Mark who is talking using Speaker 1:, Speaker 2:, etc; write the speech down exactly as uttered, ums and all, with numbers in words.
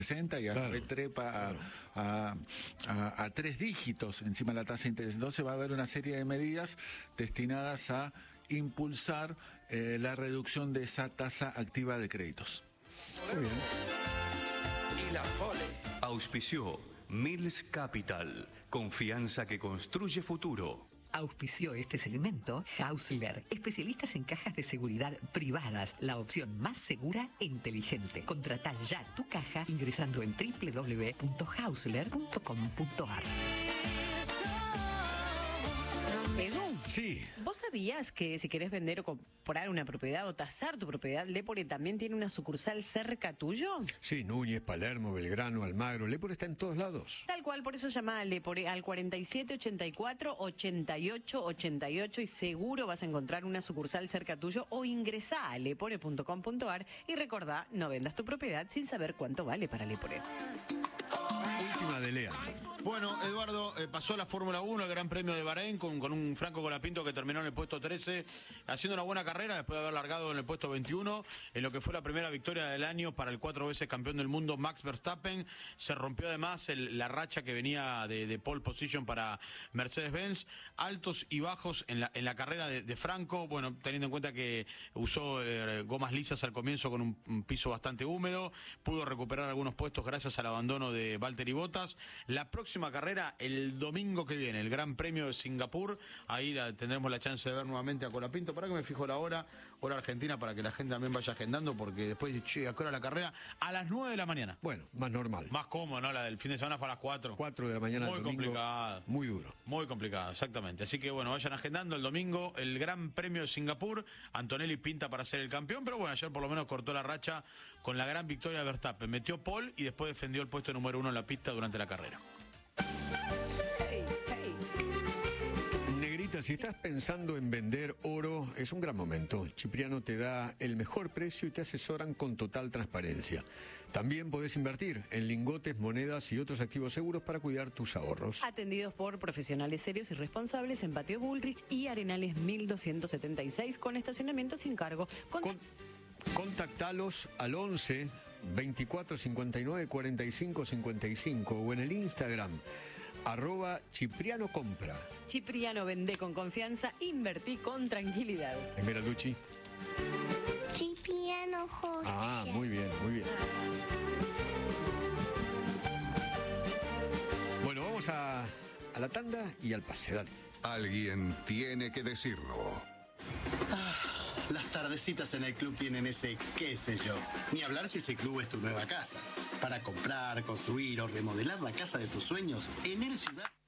Speaker 1: sesenta y
Speaker 2: Claro,
Speaker 1: trepa a,
Speaker 2: claro.
Speaker 1: a, a, a tres dígitos encima de la tasa de interés. Entonces va a haber una serie de medidas destinadas a impulsar eh, la reducción de esa tasa activa de créditos.
Speaker 2: Muy bien.
Speaker 3: Y la Fole.
Speaker 4: Auspició Mills Capital, confianza que construye futuro.
Speaker 5: Auspició este segmento Hausler, especialistas en cajas de seguridad privadas, la opción más segura e inteligente. Contratá ya tu caja ingresando en doble u doble u doble u punto hausler punto com punto a r.
Speaker 6: Edu,
Speaker 2: Sí.
Speaker 6: ¿vos sabías que si querés vender o comprar una propiedad o tasar tu propiedad, Lepore también tiene una sucursal cerca tuyo?
Speaker 2: Sí, Núñez, Palermo, Belgrano, Almagro. Lepore está en todos lados.
Speaker 6: Tal cual, por eso llama a Lepore al cuarenta y siete ochenta y cuatro ochenta y ocho ochenta y ocho y seguro vas a encontrar una sucursal cerca tuyo, o ingresá a lepore punto com punto a r y recordá, no vendas tu propiedad sin saber cuánto vale para Lepore.
Speaker 2: Última de Leandro.
Speaker 7: Bueno, Eduardo, eh, pasó la Fórmula uno, el Gran Premio de Bahrein, con, con un Franco Colapinto que terminó en el puesto trece, haciendo una buena carrera después de haber largado en el puesto veintiuno, en lo que fue la primera victoria del año para el cuatro veces campeón del mundo Max Verstappen. Se rompió además el, la racha que venía de, de pole position para Mercedes-Benz. Altos y bajos en la, en la carrera de, de Franco, bueno, teniendo en cuenta que usó eh, gomas lisas al comienzo con un, un piso bastante húmedo, pudo recuperar algunos puestos gracias al abandono de Valtteri Bottas. La próxima carrera el domingo que viene, el Gran Premio de Singapur. Ahí la, tendremos la chance de ver nuevamente a Colapinto. Para que me fijo la hora, hora argentina, para que la gente también vaya agendando, porque después, che, ¿a qué hora la carrera? A las nueve de la mañana.
Speaker 2: Bueno, más normal.
Speaker 7: Más cómodo, ¿no? La del fin de semana fue a las cuatro.
Speaker 2: cuatro de la mañana
Speaker 7: Muy
Speaker 2: del domingo.
Speaker 7: complicada.
Speaker 2: Muy duro.
Speaker 7: Muy complicada, exactamente. Así que bueno, vayan agendando el domingo el Gran Premio de Singapur. Antonelli pinta para ser el campeón, pero bueno, ayer por lo menos cortó la racha con la gran victoria de Verstappen. Metió pole y después defendió el puesto número uno en la pista durante la carrera.
Speaker 6: Hey, hey.
Speaker 2: Negrita, si estás pensando en vender oro, es un gran momento. Cipriano te da el mejor precio y te asesoran con total transparencia. También podés invertir en lingotes, monedas y otros activos seguros para cuidar tus ahorros.
Speaker 6: Atendidos por profesionales serios y responsables en Patio Bullrich y Arenales mil doscientos setenta y seis, con estacionamiento sin cargo. Con...
Speaker 2: Con- contactalos al once veinticuatro cincuenta y nueve cuarenta y cinco cincuenta y cinco o en el Instagram arroba Cipriano Compra.
Speaker 6: Cipriano, vendé con confianza, invertí con tranquilidad.
Speaker 2: Esmeralducci.
Speaker 8: Cipriano Jorge.
Speaker 2: Ah, muy bien, muy bien. Bueno, vamos a, a la tanda y al pase, dale.
Speaker 3: Alguien tiene que decirlo.
Speaker 9: Las tardecitas en el club tienen ese qué sé yo. Ni hablar si ese club es tu nueva casa. Para comprar, construir o remodelar la casa de tus sueños, Enel Ciudad...